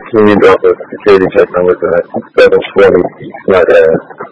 Can you drop a security check number to that 720 Snyder Ave?